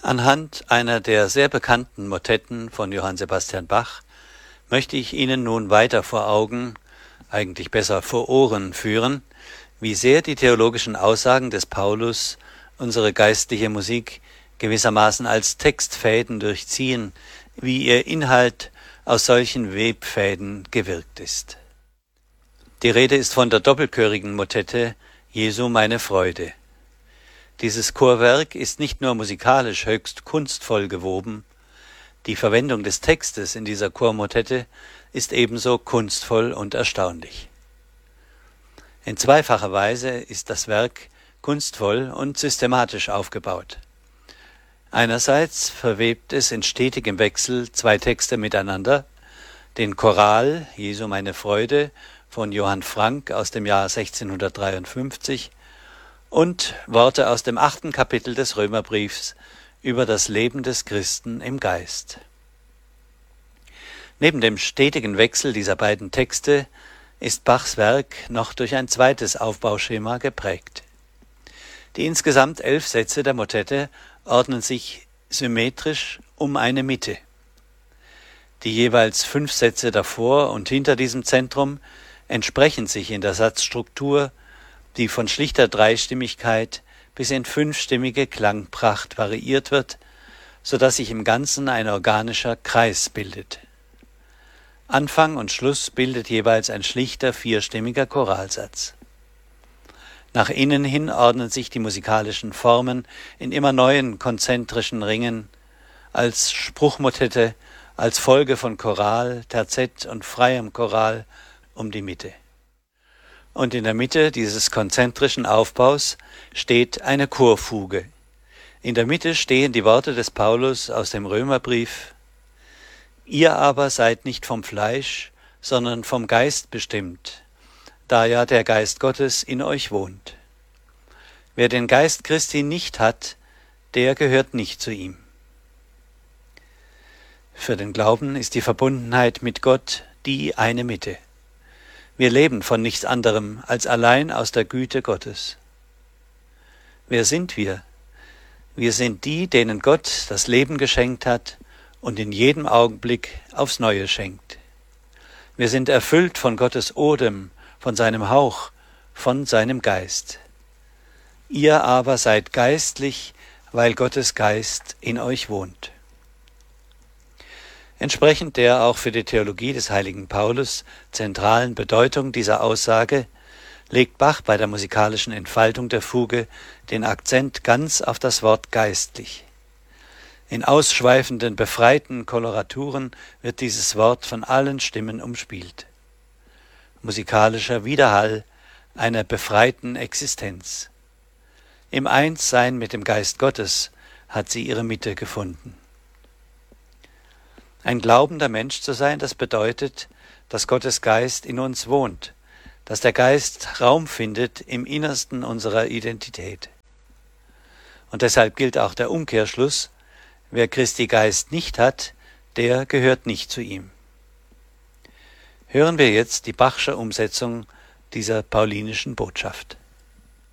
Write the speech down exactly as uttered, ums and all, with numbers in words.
Anhand einer der sehr bekannten Motetten von Johann Sebastian Bach möchte ich Ihnen nun weiter vor Augen, eigentlich besser vor Ohren führen, wie sehr die theologischen Aussagen des Paulus unsere geistliche Musik gewissermaßen als Textfäden durchziehen, wie ihr Inhalt aus solchen Webfäden gewirkt ist. Die Rede ist von der doppelchörigen Motette Jesu meine Freude. Dieses Chorwerk ist nicht nur musikalisch höchst kunstvoll gewoben, die Verwendung des Textes in dieser Chormotette ist ebenso kunstvoll und erstaunlich. In zweifacher Weise ist das Werk kunstvoll und systematisch aufgebaut. Einerseits verwebt es in stetigem Wechsel zwei Texte miteinander, den Choral Jesu meine Freude von Johann Frank aus dem Jahr sechzehnhundertdreiundfünfzig und Worte aus dem achten Kapitel des Römerbriefs über das Leben des Christen im Geist. Neben dem stetigen Wechsel dieser beiden Texte ist Bachs Werk noch durch ein zweites Aufbauschema geprägt. Die insgesamt elf Sätze der Motette ordnen sich symmetrisch um eine Mitte. Die jeweils fünf Sätze davor und hinter diesem Zentrum entsprechen sich in der Satzstruktur, die von schlichter Dreistimmigkeit bis in fünfstimmige Klangpracht variiert wird, so dass sich im Ganzen ein organischer Kreis bildet. Anfang und Schluss bildet jeweils ein schlichter vierstimmiger Choralsatz. Nach innen hin ordnen sich die musikalischen Formen in immer neuen konzentrischen Ringen, als Spruchmotette, als Folge von Choral, Terzett und freiem Choral um die Mitte. Und in der Mitte dieses konzentrischen Aufbaus steht eine Chorfuge. In der Mitte stehen die Worte des Paulus aus dem Römerbrief: Ihr aber seid nicht vom Fleisch, sondern vom Geist bestimmt, da ja der Geist Gottes in euch wohnt. Wer den Geist Christi nicht hat, der gehört nicht zu ihm. Für den Glauben ist die Verbundenheit mit Gott die eine Mitte. Wir leben von nichts anderem als allein aus der Güte Gottes. Wer sind wir? Wir sind die, denen Gott das Leben geschenkt hat und in jedem Augenblick aufs Neue schenkt. Wir sind erfüllt von Gottes Odem, von seinem Hauch, von seinem Geist. Ihr aber seid geistlich, weil Gottes Geist in euch wohnt. Entsprechend der auch für die Theologie des heiligen Paulus zentralen Bedeutung dieser Aussage legt Bach bei der musikalischen Entfaltung der Fuge den Akzent ganz auf das Wort geistlich. In ausschweifenden, befreiten Koloraturen wird dieses Wort von allen Stimmen umspielt. Musikalischer Widerhall einer befreiten Existenz. Im Einssein mit dem Geist Gottes hat sie ihre Mitte gefunden. Ein glaubender Mensch zu sein, das bedeutet, dass Gottes Geist in uns wohnt, dass der Geist Raum findet im Innersten unserer Identität. Und deshalb gilt auch der Umkehrschluss: Wer Christi Geist nicht hat, der gehört nicht zu ihm. Hören wir jetzt die Bachsche Umsetzung dieser paulinischen Botschaft.